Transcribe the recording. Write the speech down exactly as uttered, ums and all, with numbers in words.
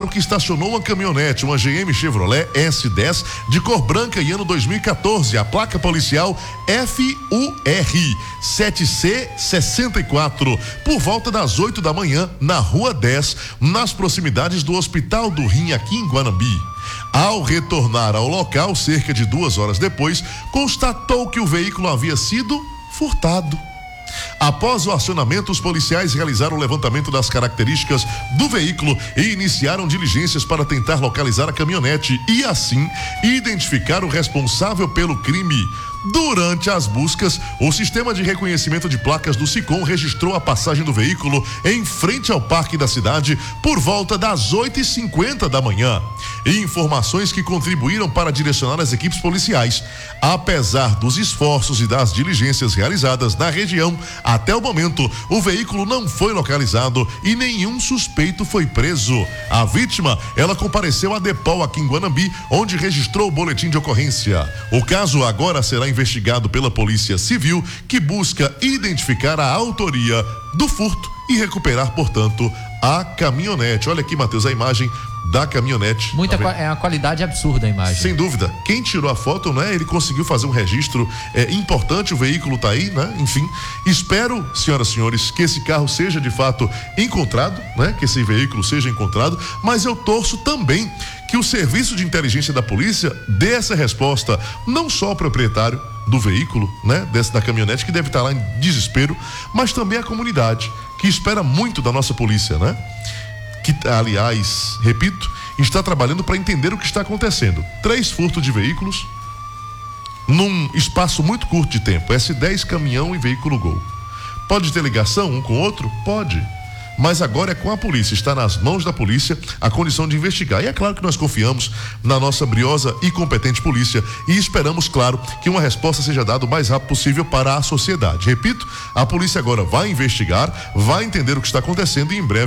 que estacionou uma caminhonete, uma G M Chevrolet S dez de cor branca e ano dois mil e quatorze, a placa policial F U R sete C sessenta e quatro, por volta das oito da manhã, na Rua dez, nas proximidades do Hospital do Rim, aqui em Guanambi. Ao retornar ao local, cerca de duas horas depois, constatou que o veículo havia sido furtado. Após o acionamento, os policiais realizaram o levantamento das características do veículo e iniciaram diligências para tentar localizar a caminhonete e, assim, identificar o responsável pelo crime. Durante as buscas, o sistema de reconhecimento de placas do SICOM registrou a passagem do veículo em frente ao Parque da Cidade por volta das oito e cinquenta da manhã. E informações que contribuíram para direcionar as equipes policiais. Apesar dos esforços e das diligências realizadas na região, até o momento, o veículo não foi localizado e nenhum suspeito foi preso. A vítima, ela compareceu à DEPOL aqui em Guanambi, onde registrou o boletim de ocorrência. O caso agora será investigado pela Polícia Civil, que busca identificar a autoria do furto e recuperar, portanto, a caminhonete. Olha aqui, Matheus, a imagem da caminhonete. Muita tá é uma qualidade absurda a imagem. Sem dúvida. Quem tirou a foto, né? Ele conseguiu fazer um registro é, importante, o veículo tá aí, né? Enfim, espero, senhoras e senhores, que esse carro seja de fato encontrado, né? Que esse veículo seja encontrado, mas eu torço também que o serviço de inteligência da polícia dê essa resposta, não só ao proprietário do veículo, né? Dessa da caminhonete, que deve estar lá em desespero, mas também a comunidade, que espera muito da nossa polícia, né? Que, aliás, repito, está trabalhando para entender o que está acontecendo. Três furtos de veículos num espaço muito curto de tempo. S dez, caminhão e veículo Gol. Pode ter ligação um com o outro? Pode. Mas agora é com a polícia, está nas mãos da polícia a condição de investigar. E é claro que nós confiamos na nossa briosa e competente polícia e esperamos, claro, que uma resposta seja dada o mais rápido possível para a sociedade. Repito, a polícia agora vai investigar, vai entender o que está acontecendo e em breve